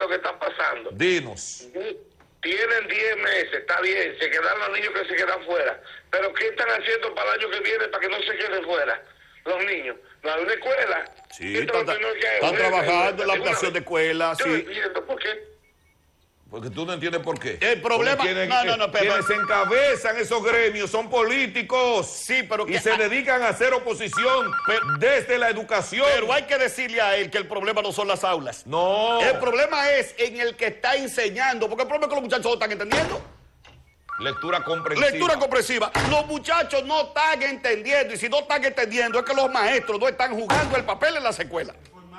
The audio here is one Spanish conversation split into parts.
lo que está pasando. Dinos. Tienen 10 meses, está bien, se quedan los niños que se quedan fuera. Pero ¿qué están haciendo para el año que viene para que no se queden fuera los niños? No hay una escuela. Sí, están trabajando en la ampliación de escuelas. Yo Sí. no entiendo por qué. Porque tú no entiendes por qué. El problema... Quienes encabezan esos gremios son políticos. Sí, pero y se dedican a hacer oposición desde la educación. Pero hay que decirle a él que el problema no son las aulas. No. El problema es en el que está enseñando, porque el problema es que los muchachos no están entendiendo. Lectura comprensiva. Lectura comprensiva. Los muchachos no están entendiendo, y si no están entendiendo es que los maestros no están jugando el papel en las escuelas.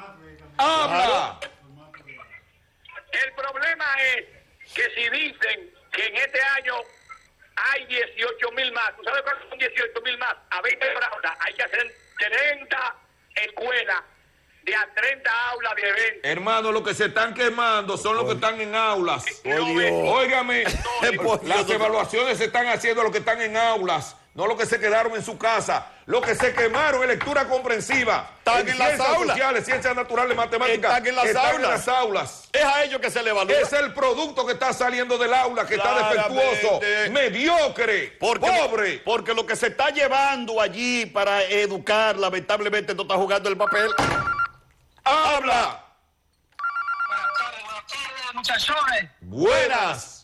¡Habla! El problema es que si dicen que en este año hay 18,000 más, ¿tú sabes cuántos son 18,000 más? A 20 aulas, hay que hacer 30 escuelas de a 30 aulas de eventos. Hermano, los que se están quemando son los que están en aulas. Óigame, las evaluaciones se están haciendo los que están en aulas, no los que se quedaron en su casa. Los que se quemaron en lectura comprensiva, están en las aulas. Sociales, ciencias naturales, matemáticas, están en las aulas. Es a ellos que se le evalúa. Es el producto que está saliendo del aula, que está defectuoso, mediocre, pobre. Porque lo que se está llevando allí para educar, lamentablemente no está jugando el papel. ¡Habla! Buenas tardes, muchachones. Buenas.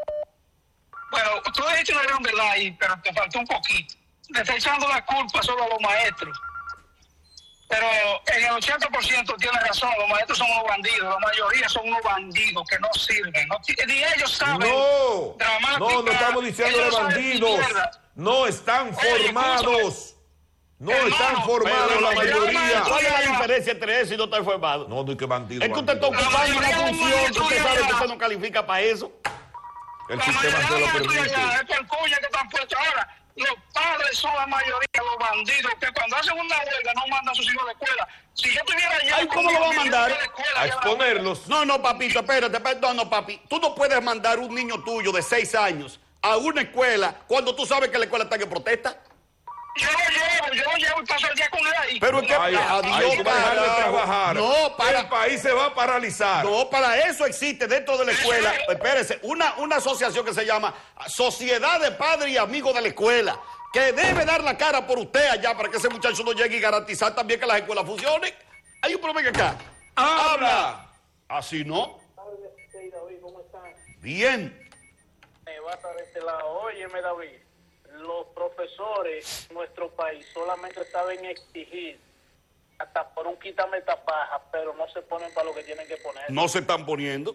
Bueno, tú has hecho una gran verdad ahí, pero te faltó un poquito. Le está echando la culpa solo a los maestros. Pero en el 80% tiene razón, los maestros son unos bandidos, la mayoría son unos bandidos que no sirven. Ni ellos saben. No estamos diciendo de bandidos. No están formados. No están formados la mayoría. ¿Cuál es la diferencia entre eso y no estar formado? No, no, que bandido. Es que usted está ocupando una función que usted sabe que usted no califica para eso. El sistema se lo permite. Es el cuya que están puestos ahora. Los padres son la mayoría, los bandidos, que cuando hacen una huelga no mandan a sus hijos a la escuela. Si yo tuviera ya... Ay, ¿cómo lo va a mandar? A exponerlos. No, papito, espérate, no, papi. Tú no puedes mandar un niño tuyo de 6 años a una escuela cuando tú sabes que la escuela está en protesta. Yo lo llevo y paso el día con él ahí. Pero es que trabajar. No, el país se va a paralizar. No, para eso existe dentro de la escuela, espérese, una asociación que se llama Sociedad de Padres y Amigos de la Escuela, que debe dar la cara por usted allá para que ese muchacho no llegue y garantizar también que las escuelas funcionen. Hay un problema acá. ¡Habla! Así no. Sí, David, ¿cómo estás? Bien. Me va a estar de este lado. Óyeme, David. Los profesores en nuestro país solamente saben exigir hasta por un quítame tapaja, pero no se ponen para lo que tienen que poner. No se están poniendo.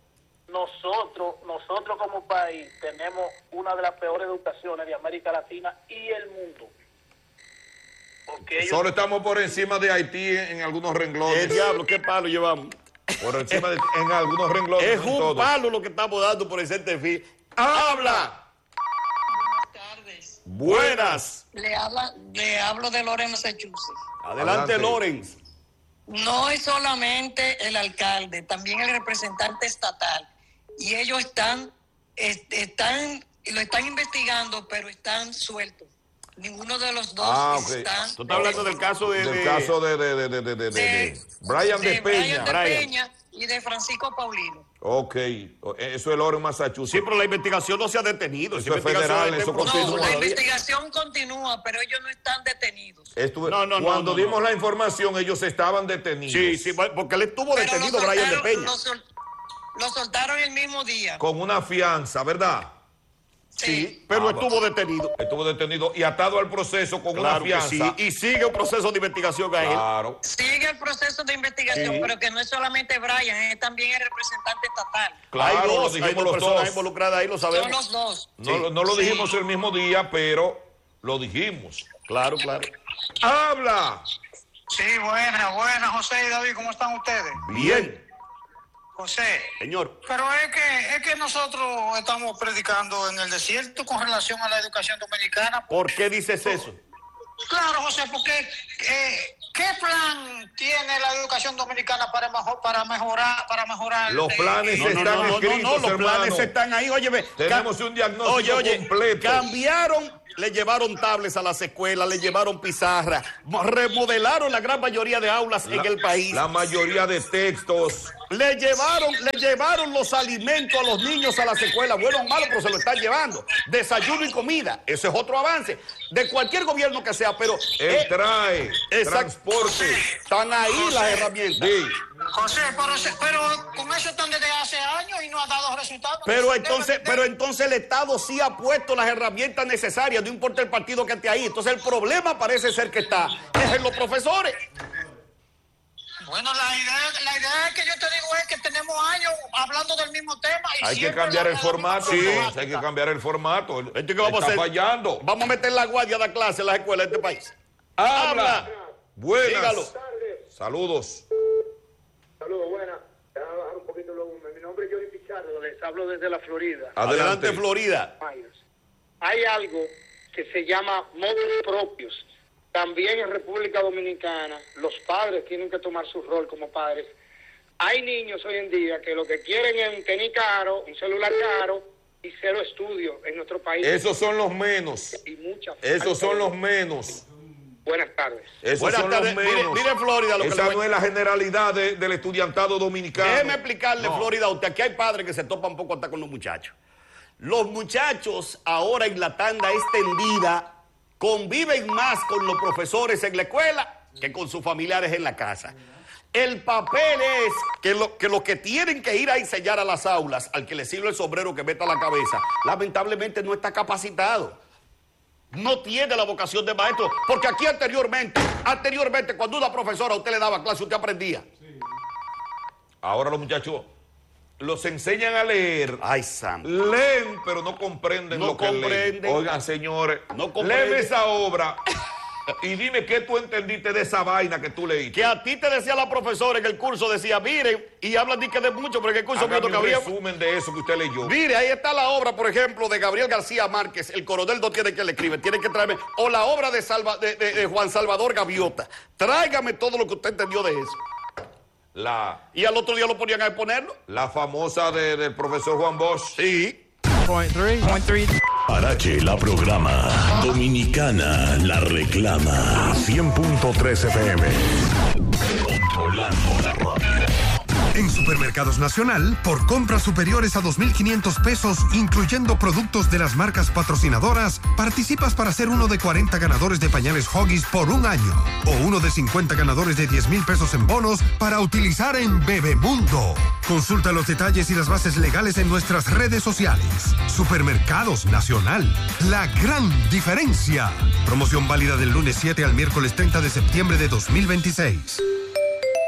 Nosotros como país tenemos una de las peores educaciones de América Latina y el mundo. Porque Solo estamos por encima de Haití en algunos renglones. El diablo, qué palo llevamos. Por encima en algunos renglones. Es un palo lo que estamos dando por el CENTEFI. ¡Habla! Buenas. Le hablo de Lawrence, Massachusetts. Adelante, Lawrence. No es solamente el alcalde, también el representante estatal. Y ellos lo están investigando, pero están sueltos. Ninguno de los dos están. Tú estás hablando del caso de Brian de Peña y de Francisco Paulino. Ok, eso es Lawrence, Massachusetts. Sí, pero la investigación no se ha detenido. Eso es federal, eso continúa. La investigación continúa, pero ellos no están detenidos. Cuando dimos la información, ellos estaban detenidos. Sí, porque él estuvo detenido, Brian de Peña. Lo soltaron el mismo día. Con una fianza, ¿verdad? Sí, pero estuvo detenido. Estuvo detenido y atado al proceso con una fianza. Sí. Y sigue un proceso de investigación a él. Claro. Sigue el proceso de investigación, pero que no es solamente Brian, es también el representante estatal. Claro, hay dos personas involucradas ahí, lo sabemos. Son los dos. No lo dijimos el mismo día, pero lo dijimos. Claro. ¡Habla! Sí, buenas, José y David, ¿cómo están ustedes? Bien. José. Señor. Pero es que nosotros estamos predicando en el desierto con relación a la educación dominicana. ¿Por qué dices eso? Claro, José, porque ¿qué plan tiene la educación dominicana para mejorar? Los planes están escritos, los planes están ahí. Óyeme, tenemos un diagnóstico completo. Cambiaron le llevaron tablets a las escuelas, le llevaron pizarra, remodelaron la gran mayoría de aulas en el país. La mayoría de textos. Le llevaron los alimentos a los niños a las escuelas, bueno o malo, pero se lo están llevando. Desayuno y comida, eso es otro avance. De cualquier gobierno que sea, pero... Él trae transporte. Están ahí las herramientas. Sí. José, pero con eso están desde hace años y no ha dado resultados. Pero entonces el Estado sí ha puesto las herramientas necesarias, no importa el partido que esté ahí. Entonces el problema parece ser que está es en los profesores. Bueno, la idea que yo te digo es que tenemos años hablando del mismo tema. Y hay que cambiar el formato. Sí, hay que cambiar el formato. Está fallando. Vamos a meter la guardia de clase en las escuelas de este país. Habla. Buenas. Dígalo. Saludos. Saludos, buenas. Déjame bajar un poquito luego. Mi nombre es Johnny Pichardo, les hablo desde la Florida. Adelante, Florida. Hay algo que se llama motos propios. También en República Dominicana, los padres tienen que tomar su rol como padres. Hay niños hoy en día que lo que quieren es un tenis caro, un celular caro y cero estudio en nuestro país. Esos son los menos. Y muchas. Esos son los menos. Buenas tardes. Esos son los menos. Mire Florida. Esa no es la generalidad del estudiantado dominicano. Déjeme explicarle, Florida, a usted. Aquí hay padres que se topan un poco hasta con los muchachos. Los muchachos ahora en la tanda extendida conviven más con los profesores en la escuela que con sus familiares en la casa. El papel es que los que tienen que ir a enseñar a las aulas, al que le sirve el sombrero que meta la cabeza, lamentablemente no está capacitado. No tiene la vocación de maestro, porque aquí anteriormente, cuando una profesora a usted le daba clase, usted aprendía. Sí. Ahora los muchachos los enseñan a leer. Ay, santo. Leen, pero no comprenden lo que leen. Oigan, señores, léeme esa obra y dime qué tú entendiste de esa vaina que tú leíste. Que a ti te decía la profesora en el curso, decía, miren, y hablan de que de mucho, pero en el curso mío un resumen de eso que usted leyó. Mire, ahí está la obra, por ejemplo, de Gabriel García Márquez, El coronel no tiene que le escribe, tiene que traerme, o la obra de Juan Salvador Gaviota. Tráigame todo lo que usted entendió de eso. Y al otro día lo ponían a exponerlo. La famosa del profesor Juan Bosch. Sí. 3.3. Parache la programa. Dominicana la reclama. 100.3 FM. Controlando la radio. En Supermercados Nacional, por compras superiores a 2.500 pesos, incluyendo productos de las marcas patrocinadoras, participas para ser uno de 40 ganadores de pañales Huggies por un año. O uno de 50 ganadores de 10,000 pesos en bonos para utilizar en Bebemundo. Consulta los detalles y las bases legales en nuestras redes sociales. Supermercados Nacional. La gran diferencia. Promoción válida del lunes 7 al miércoles 30 de septiembre de 2026.